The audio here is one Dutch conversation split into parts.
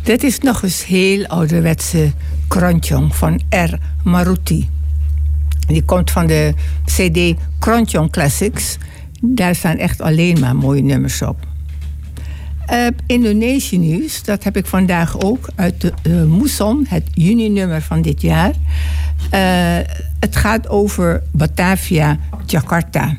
Dit is nog eens heel ouderwetse Kronjong van R. Maruti. Die komt van de CD Kronjong Classics. Daar staan echt alleen maar mooie nummers op. Indonesië nieuws, dat heb ik vandaag ook uit de Moesson, het juni-nummer van dit jaar. Het gaat over Batavia, Jakarta.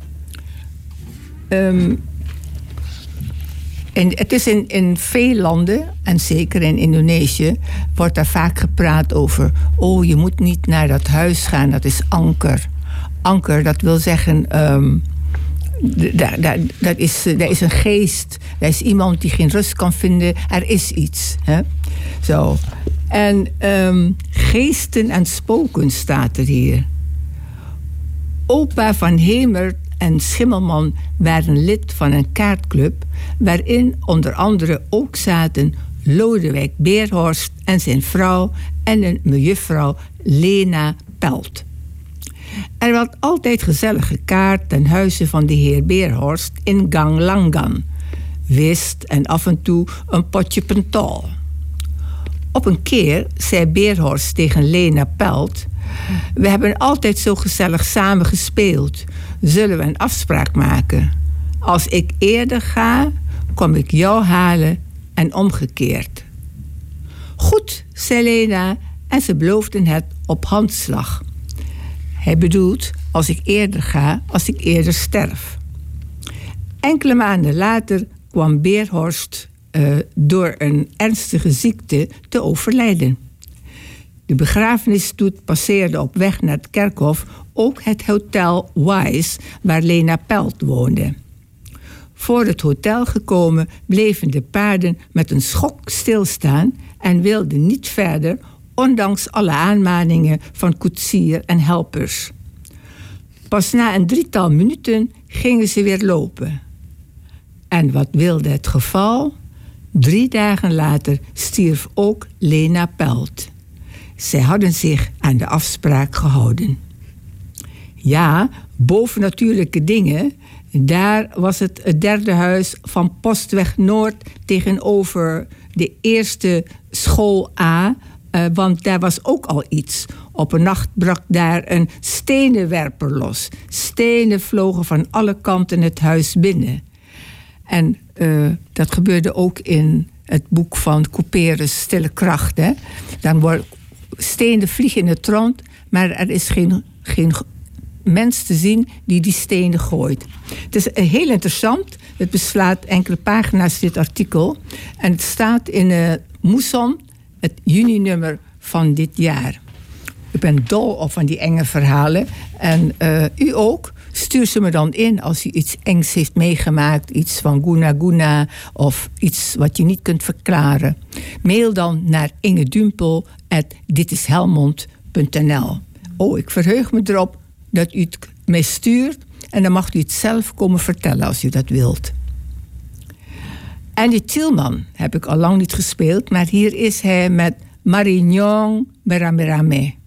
En het is in veel landen, en zeker in Indonesië, wordt daar vaak gepraat over... oh, je moet niet naar dat huis gaan, dat is anker. Anker, dat wil zeggen... Dat is een geest. Er is iemand die geen rust kan vinden. Er is iets. Hè? Zo. En geesten en spoken staat er hier. Opa van Hemert en Schimmelman waren lid van een kaartclub... waarin onder andere ook zaten Lodewijk Beerhorst en zijn vrouw... en een mejuffrouw Lena Pelt. Er werd altijd gezellig gekaart ten huize van de heer Beerhorst in Gang Langan. Whist en af en toe een potje pental. Op een keer zei Beerhorst tegen Lena Pelt... we hebben altijd zo gezellig samen gespeeld. Zullen we een afspraak maken? Als ik eerder ga, kom ik jou halen en omgekeerd. Goed, zei Lena en ze beloofden het op handslag. Hij bedoelt, als ik eerder ga, als ik eerder sterf. Enkele maanden later kwam Beerhorst door een ernstige ziekte te overlijden. De begrafenisstoet passeerde op weg naar het kerkhof ook het hotel Wise, waar Lena Pelt woonde. Voor het hotel gekomen bleven de paarden met een schok stilstaan en wilden niet verder, ondanks alle aanmaningen van koetsier en helpers. Pas na een 3-tal minuten gingen ze weer lopen. En wat wilde het geval? 3 dagen later stierf ook Lena Pelt. Zij hadden zich aan de afspraak gehouden. Ja, bovennatuurlijke dingen. Daar was het 3e huis van Postweg Noord tegenover de eerste school A... want daar was ook al iets. Op een nacht brak daar een stenenwerper los. Stenen vlogen van alle kanten het huis binnen. En dat gebeurde ook in het boek van Couperus Stille Kracht. Hè? Dan worden stenen vliegen in het rond, maar er is geen mens te zien die stenen gooit. Het is heel interessant. Het beslaat enkele pagina's, dit artikel. En het staat in Moesson, het juni-nummer van dit jaar. Ik ben dol op van die enge verhalen. En u ook. Stuur ze me dan in als u iets engs heeft meegemaakt. Iets van Guna Guna of iets wat je niet kunt verklaren. Mail dan naar ingedumpel@ditishelmond.nl. Oh, ik verheug me erop dat u het mij stuurt. En dan mag u het zelf komen vertellen als u dat wilt. Andy Tillman heb ik al lang niet gespeeld, maar hier is hij met Marinyong Beramberame.